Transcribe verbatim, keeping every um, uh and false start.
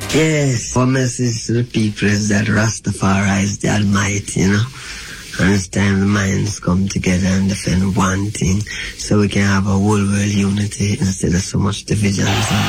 Yes, our message to the people is that Rastafari is the Almighty, you know. And it's time the minds come together and defend one thing so we can have a whole world unity instead of so much divisions and